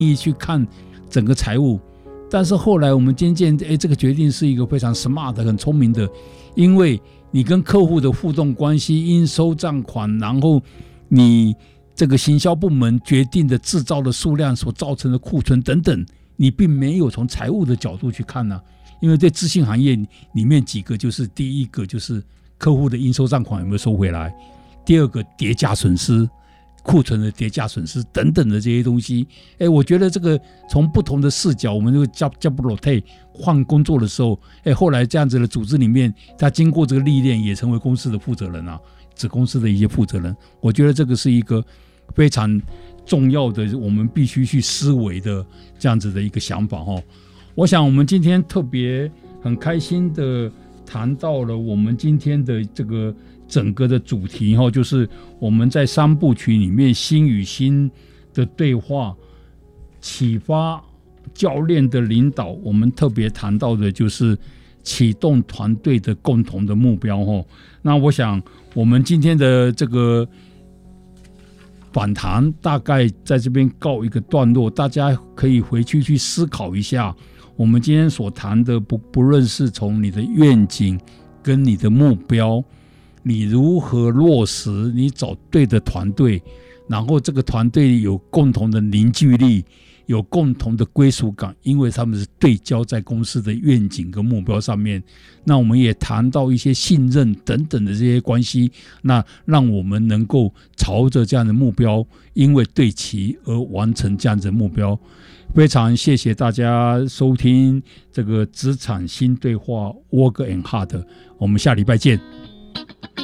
意去看整个财务。但是后来我们渐渐这个决定是一个非常 smart 很聪明的，因为你跟客户的互动关系、应收账款，然后你这个行销部门决定的制造的数量所造成的库存等等，你并没有从财务的角度去看啊。因为对资讯行业里面几个，就是第一个就是客户的应收账款有没有收回来，第二个跌价损失，库存的跌价损失等等的这些东西。我觉得这个从不同的视角，我们这个job rotate 换工作的时候，后来这样子的组织里面，他经过这个历练也成为公司的负责人啊，子公司的一些负责人。我觉得这个是一个非常重要的，我们必须去思维的这样子的一个想法。我想我们今天特别很开心的谈到了我们今天的这个整个的主题，就是我们在3部曲里面心与心的对话，启发教练的领导，我们特别谈到的就是启动团队的共同的目标。那我想我们今天的这个访谈大概在这边告一个段落，大家可以回去思考一下，我们今天所谈的不论是从你的愿景跟你的目标，你如何落实，你找对的团队，然后这个团队有共同的凝聚力，有共同的归属感，因为他们是对焦在公司的愿景跟目标上面。那我们也谈到一些信任等等的这些关系，那让我们能够朝着这样的目标，因为对齐而完成这样的目标。非常谢谢大家收听这个职场新对话 Work and Hard， 我们下礼拜见。